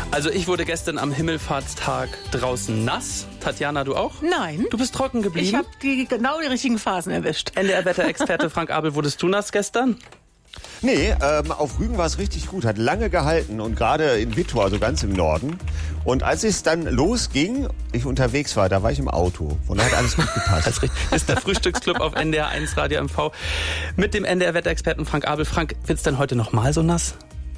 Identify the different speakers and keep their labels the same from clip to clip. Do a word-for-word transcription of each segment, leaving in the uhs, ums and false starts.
Speaker 1: Also ich wurde gestern am Himmelfahrtstag draußen nass. Tatjana, du auch?
Speaker 2: Nein.
Speaker 1: Du bist trocken geblieben?
Speaker 2: Ich habe die, genau die richtigen Phasen erwischt.
Speaker 1: N D R-Wetterexperte Frank Abel, wurdest du nass gestern?
Speaker 3: Nee, ähm, auf Rügen war es richtig gut, hat lange gehalten und gerade in Wittor, also ganz im Norden. Und als es dann losging, ich unterwegs war, da war ich im Auto. Von daher hat alles gut gepasst.
Speaker 1: Das ist der Frühstücksclub auf N D R eins Radio M V mit dem N D R-Wetterexperten Frank Abel. Frank, wird's denn heute noch mal so nass?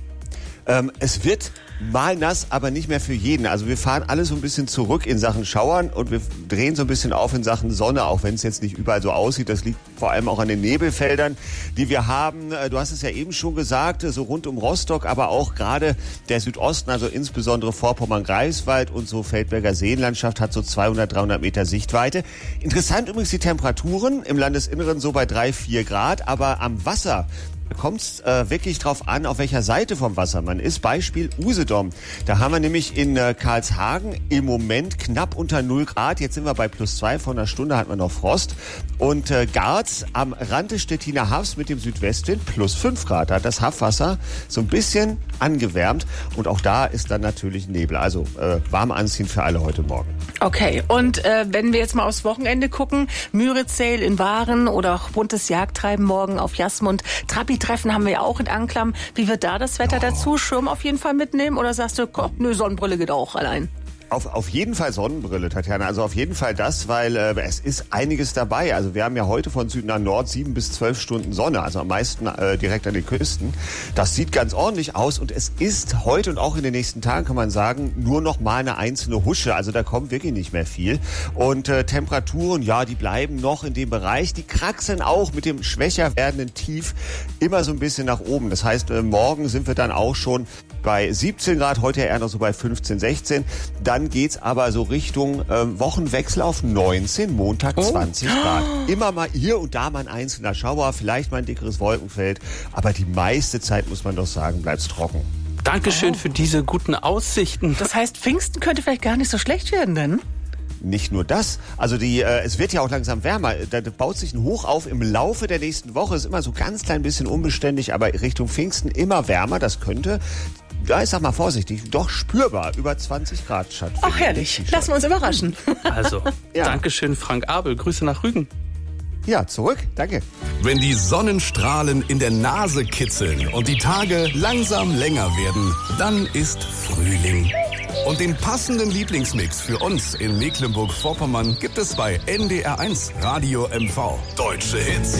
Speaker 3: Ähm, es wird mal nass, aber nicht mehr für jeden. Also wir fahren alle so ein bisschen zurück in Sachen Schauern und wir drehen so ein bisschen auf in Sachen Sonne, auch wenn es jetzt nicht überall so aussieht. Das liegt vor allem auch an den Nebelfeldern, die wir haben. Du hast es ja eben schon gesagt, so rund um Rostock, aber auch gerade der Südosten, also insbesondere Vorpommern-Greifswald und so Feldberger Seenlandschaft hat so zweihundert, dreihundert Meter Sichtweite. Interessant übrigens die Temperaturen im Landesinneren so bei drei, vier Grad, aber am Wasser kommt es äh, wirklich drauf an, auf welcher Seite vom Wasser man ist. Beispiel Usedom. Da haben wir nämlich in äh, Karlshagen im Moment knapp unter null Grad. Jetzt sind wir bei plus zwei. Vor einer Stunde hatten wir noch Frost. Und äh, Garz am Rand des Stettiner Hafs mit dem Südwestwind plus fünf Grad. Da hat das Hafwasser so ein bisschen angewärmt. Und auch da ist dann natürlich Nebel. Also äh, warm anziehen für alle heute Morgen.
Speaker 2: Okay, und äh, wenn wir jetzt mal aufs Wochenende gucken, Müritz-Sale in Waren oder auch buntes Jagdtreiben morgen auf Jasmund. Trabi-Treffen haben wir ja auch in Anklam. Wie wird da das Wetter
Speaker 3: oh.
Speaker 2: dazu? Schirm auf jeden Fall mitnehmen oder sagst du, komm, nö, Sonnenbrille geht auch allein?
Speaker 3: Auf, auf jeden Fall Sonnenbrille, Tatjana. Also auf jeden Fall das, weil äh, es ist einiges dabei. Also wir haben ja heute von Süden nach Nord sieben bis zwölf Stunden Sonne, also am meisten äh, direkt an den Küsten. Das sieht ganz ordentlich aus und es ist heute und auch in den nächsten Tagen, kann man sagen, nur noch mal eine einzelne Husche. Also da kommt wirklich nicht mehr viel. Und äh, Temperaturen, ja, die bleiben noch in dem Bereich. Die kraxeln auch mit dem schwächer werdenden Tief immer so ein bisschen nach oben. Das heißt, äh, morgen sind wir dann auch schon bei siebzehn Grad, heute eher noch so bei fünfzehn, sechzehn. Dann geht's aber so Richtung ähm, Wochenwechsel auf neunzehn, Montag
Speaker 2: oh.
Speaker 3: zwanzig Grad. Immer mal hier und da mal ein einzelner Schauer, vielleicht mal ein dickeres Wolkenfeld. Aber die meiste Zeit, muss man doch sagen, bleibt's trocken.
Speaker 1: Dankeschön
Speaker 2: oh.
Speaker 1: für diese guten Aussichten.
Speaker 2: Das heißt, Pfingsten könnte vielleicht gar nicht so schlecht werden, denn?
Speaker 3: Nicht nur das, also die, äh, es wird ja auch langsam wärmer. Da baut sich ein Hoch auf im Laufe der nächsten Woche. Ist immer so ganz klein bisschen unbeständig, aber Richtung Pfingsten immer wärmer. Das könnte, ja, ich sag mal vorsichtig, doch spürbar über zwanzig Grad stattfinden.
Speaker 2: Ach herrlich, lassen wir uns überraschen.
Speaker 1: Also,
Speaker 3: ja.
Speaker 1: Dankeschön Frank Abel. Grüße nach Rügen.
Speaker 3: Ja, zurück. Danke.
Speaker 4: Wenn die Sonnenstrahlen in der Nase kitzeln und die Tage langsam länger werden, dann ist Frühling. Und den passenden Lieblingsmix für uns in Mecklenburg-Vorpommern gibt es bei N D R eins Radio M V. Deutsche Hits.